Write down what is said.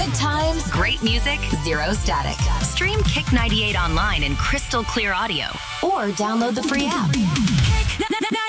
Good times, great music, zero static. Stream Kick 98 online in crystal clear audio or download the free app.